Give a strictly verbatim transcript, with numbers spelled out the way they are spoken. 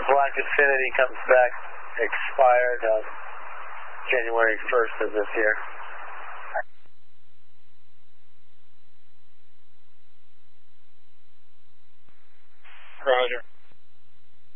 Black Infinity comes back expired on January first of this year. Roger.